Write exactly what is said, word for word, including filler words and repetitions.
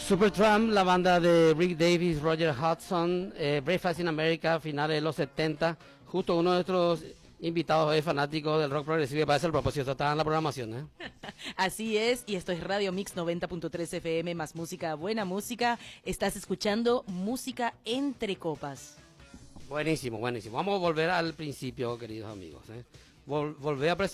Supertramp, la banda de Rick Davis, Roger Hudson, eh, Breakfast in America, finales de los setenta. Justo uno de nuestros invitados es fanático del rock progresivo y parece el propósito, está en la programación. ¿eh? Así es, y esto es Radio Mix noventa punto tres F M, más música, buena música. Estás escuchando Música Entre Copas. Buenísimo, buenísimo. Vamos a volver al principio, queridos amigos. ¿eh? Vol volver a